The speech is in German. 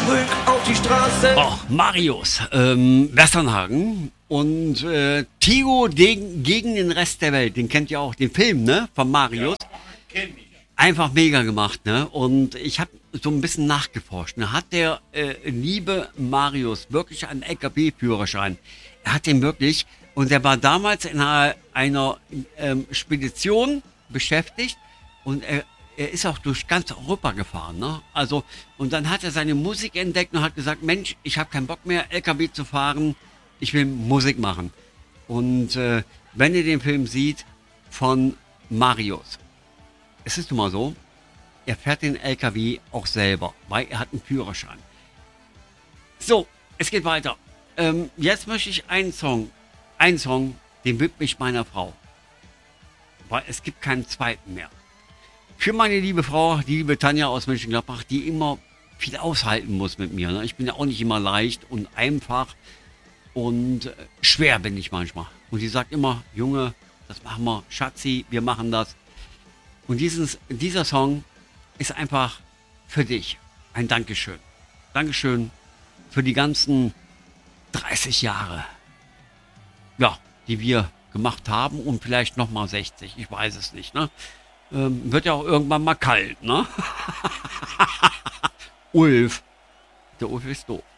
zurück auf die Straße. Oh, Marius, Westernhagen und Tigo gegen den Rest der Welt. Den kennt ihr auch, den Film, ne? Von Marius. Ja, kenn ich. Einfach mega gemacht, ne? Und ich habe so ein bisschen nachgeforscht. Ne? Hat der liebe Marius wirklich einen LKW-Führerschein? Er hat den wirklich. Und er war damals in einer Spedition beschäftigt. Und er ist auch durch ganz Europa gefahren, ne? Also, und dann hat er seine Musik entdeckt und hat gesagt, Mensch, ich habe keinen Bock mehr, LKW zu fahren. Ich will Musik machen. Und wenn ihr den Film seht von Marius, es ist nun mal so, er fährt den LKW auch selber, weil er hat einen Führerschein. So, es geht weiter. Jetzt möchte ich einen Song, den widme ich meiner Frau. Weil es gibt keinen zweiten mehr. Für meine liebe Frau, die liebe Tanja aus Mönchengladbach, die immer viel aushalten muss mit mir. Ne? Ich bin ja auch nicht immer leicht und einfach und schwer bin ich manchmal. Und die sagt immer, Junge, das machen wir, Schatzi, wir machen das. Und dieser Song ist einfach für dich ein Dankeschön. Dankeschön für die ganzen 30 Jahre, ja, die wir gemacht haben und vielleicht nochmal 60, ich weiß es nicht, ne? Wird ja auch irgendwann mal kalt, ne? Ulf. Der Ulf ist doof.